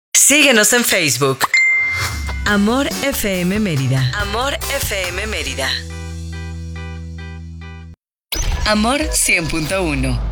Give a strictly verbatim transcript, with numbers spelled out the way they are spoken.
Síguenos en Facebook. Amor F M Mérida. Amor F M Mérida. Amor cien punto uno.